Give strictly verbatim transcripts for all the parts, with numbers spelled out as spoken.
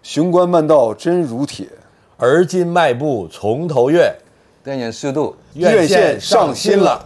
雄关漫道真如铁， 而今迈步从头越， 电影速度院线上新了。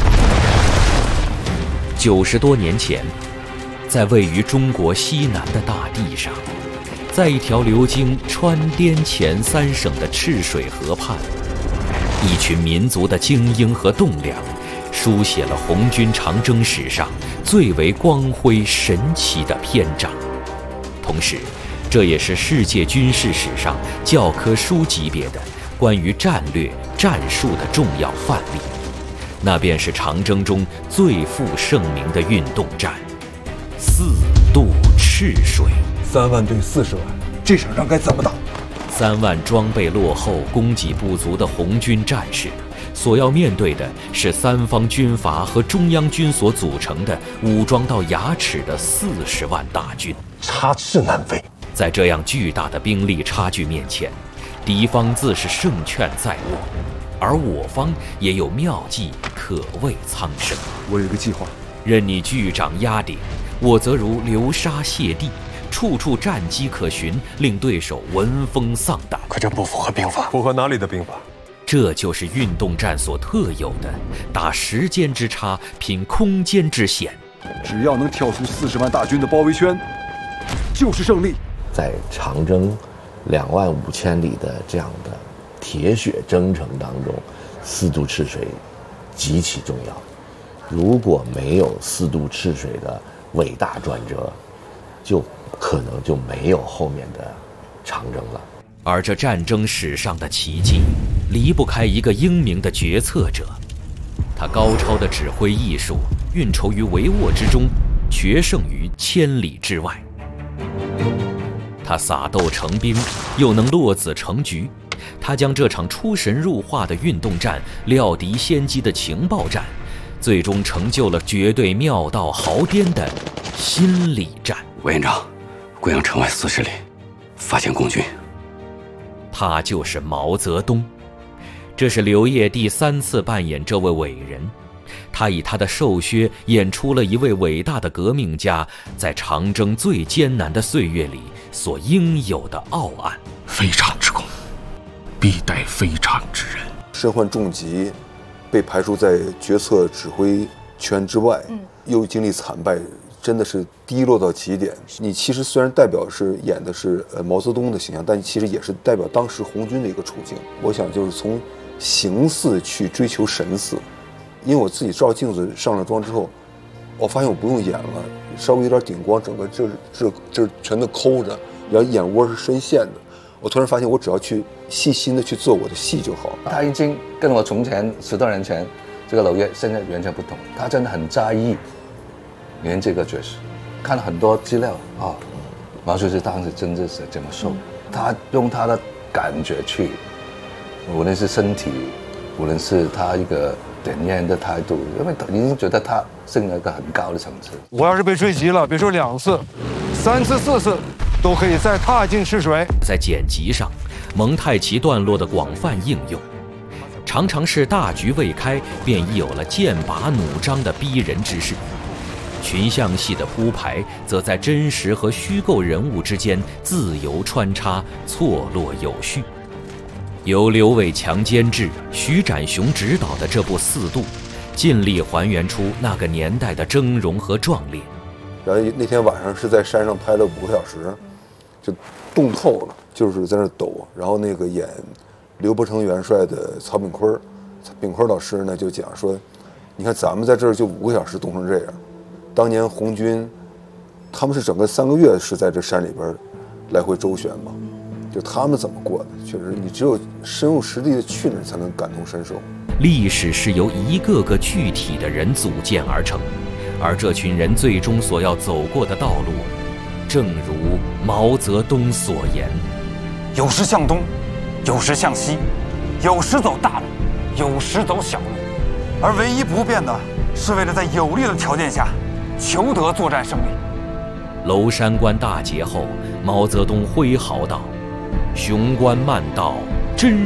九十多年前，在位于中国西南的大地上，在一条流经川滇黔三省的赤水河畔，一群民族的精英和栋梁，书写了红军长征史上最为光辉神奇的篇章。同时，这也是世界军事史上教科书级别的关于战略战术的重要范例。那便是长征中最负盛名的运动战——四渡赤水。 三万对四十万，这场仗该怎么打？ 三万装备落后、供给不足的红军战士，所要面对的是三方军阀和中央军所组成的武装到牙齿的四十万大军， 插翅难飞。 在这样巨大的兵力差距面前，敌方自是胜券在握，而我方也有妙计可谓苍生。 我有一个计划， 任你巨掌压顶，我则如流沙泻地，处处战机可循，令对手闻风丧胆。 可这不符合兵法。 符合哪里的兵法？ 这就是运动战所特有的打时间之差，拼空间之险。 只要能跳出四十万大军的包围圈，就是胜利。 在长征两万五千里的这样的铁血征程当中，四渡赤水极其重要。如果没有四渡赤水的伟大转折，就可能就没有后面的长征了。 而这战争史上的奇迹，离不开一个英明的决策者。他高超的指挥艺术，运筹于帷幄之中，决胜于千里之外。他撒豆成兵，又能落子成局。他将这场出神入化的运动战，料敌先机的情报战，最终成就了绝对妙道豪颠的心理战。 委员长，贵阳城外四十里，发现共军。 他就是毛泽东。这是刘烨第三次扮演这位伟人。他以他的瘦削演出了一位伟大的革命家在长征最艰难的岁月里所应有的傲岸。 非常之功，必待非常之人。 身患重疾，被排除在决策指挥圈之外，嗯、又经历惨败，真的是低落到极点。你其实虽然代表是演的是呃毛泽东的形象，但其实也是代表当时红军的一个处境。我想就是从形似去追求神似。因为我自己照镜子上了妆之后，我发现我不用演了，稍微有点顶光，整个这这这全都抠着，然后眼窝是深陷的。我突然发现，我只要去细心的去做我的戏就好。 他已经跟我从前十多年前这个娄烨现在完全不同，他真的很在意演这个角色。看了很多资料啊，毛主席当时真的是这么瘦，他用他的感觉去，无论是身体，无论是他一个点烟的态度，因为已经觉得他升了一个很高的层次。 我要是被追击了，别说两次，三次四次都可以再踏进赤水。 在剪辑上，蒙太奇段落的广泛应用，常常是大局未开，便已有了剑拔弩张的逼人之势。群像戏的铺排，则在真实和虚构人物之间自由穿插，错落有序。由刘伟强监制、徐展雄执导的这部《四渡》，尽力还原出那个年代的峥嵘和壮烈。 然后那天晚上是在山上拍了五个小时，就冻透了，就是在那抖。然后那个演刘伯承元帅的曹炳坤，炳坤老师呢就讲说，你看咱们在这儿就五个小时冻成这样，当年红军他们是整个三个月是在这山里边来回周旋嘛。就他们怎么过的，确实你只有深入实地的去了，才能感同身受。 历史是由一个个具体的人组建而成，而这群人最终所要走过的道路，正如毛泽东所言： 有时向东，有时向西，有时走大路，有时走小路，而唯一不变的是为了在有利的条件下求得作战胜利。 娄山关大捷后，毛泽东挥毫道：雄关漫道真